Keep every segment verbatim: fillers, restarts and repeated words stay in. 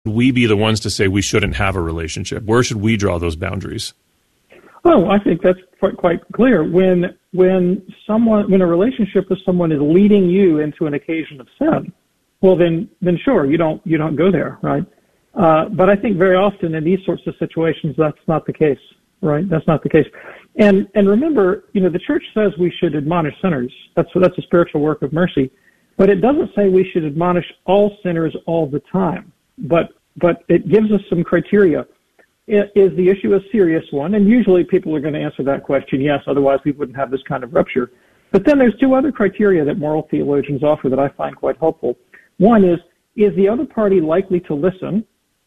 we be the ones to say we shouldn't have a relationship? Where should we draw those boundaries? Oh, I think that's quite, quite clear. When when someone when a relationship with someone is leading you into an occasion of sin, well then then sure you don't you don't go there, right? Uh, but I think very often in these sorts of situations that's not the case, right? That's not the case. And and remember, you know, the church says we should admonish sinners. That's that's a spiritual work of mercy, but it doesn't say we should admonish all sinners all the time. But but it gives us some criteria. Is the issue a serious one? And usually people are going to answer that question, yes, otherwise we wouldn't have this kind of rupture. But then there's two other criteria that moral theologians offer that I find quite helpful. One is, is the other party likely to listen?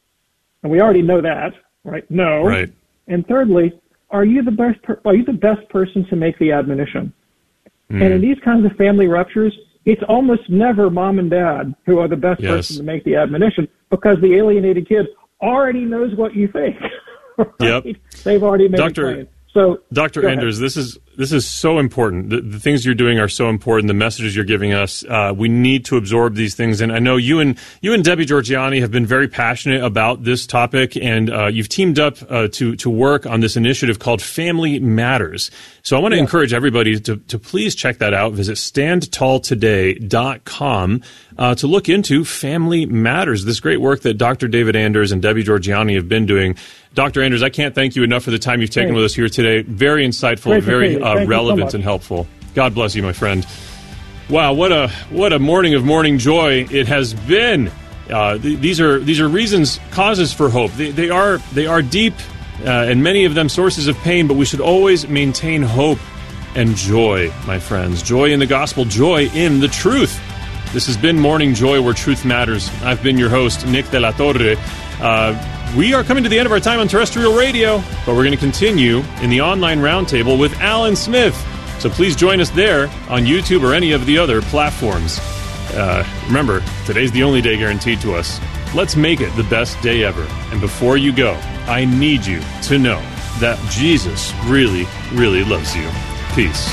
And we already know that, right? No. Right. And thirdly, are you the best per- are you the best person to make the admonition? Mm. And in these kinds of family ruptures, it's almost never mom and dad who are the best yes. person to make the admonition, because the alienated kid already knows what you think. Right? Yep. They've already made Doctor, it plain. So, Doctor Enders, this is this is so important. The, the things you're doing are so important. The messages you're giving us, uh, we need to absorb these things. And I know you and you and Debbie Georgianni have been very passionate about this topic, and uh, you've teamed up uh, to to work on this initiative called Family Matters. So I want to yeah. encourage everybody to to please check that out. Visit stand tall today dot com uh, to look into Family Matters, this great work that Doctor David Anders and Debbie Georgianni have been doing. Doctor Anders, I can't thank you enough for the time you've taken Thanks. with us here today. Very insightful, Great very uh, relevant so and helpful. God bless you, my friend. Wow, what a what a morning of morning joy it has been. Uh, th- these are these are reasons, causes for hope. They, they are they are deep, uh, and many of them sources of pain. But we should always maintain hope and joy, my friends. Joy in the gospel, joy in the truth. This has been Morning Joy, where truth matters. I've been your host, Nick de la Torre. Uh, we are coming to the end of our time on terrestrial radio, but we're going to continue in the online roundtable with Alan Smith. So please join us there on YouTube or any of the other platforms. Uh, remember, today's the only day guaranteed to us. Let's make it the best day ever. And before you go, I need you to know that Jesus really, really loves you. Peace.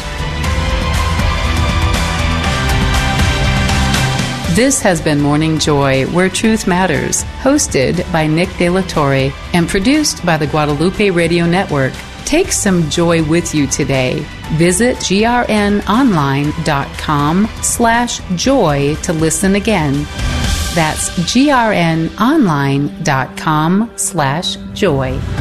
This has been Morning Joy, where truth matters, hosted by Nick de la Torre and produced by the Guadalupe Radio Network. Take some joy with you today. Visit grnonline.com slash joy to listen again. That's grnonline.com slash joy.